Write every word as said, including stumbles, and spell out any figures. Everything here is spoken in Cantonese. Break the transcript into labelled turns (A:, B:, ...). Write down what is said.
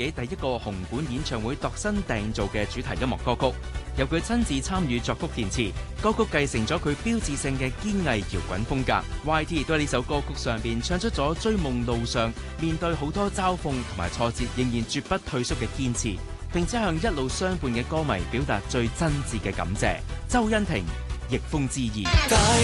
A: 紀第一個紅館演唱會度身訂造嘅主題音樂歌曲，由佢親自參與作曲填詞，歌曲繼承咗佢標誌性嘅堅毅搖滾風格。Y T 亦都喺呢首歌曲上邊唱出咗追夢路上面對好多嘲諷同埋挫折，仍然絕不退縮嘅堅持，並且向一路相伴嘅歌迷表達最真摯嘅感謝。周欣婷，逆風之意。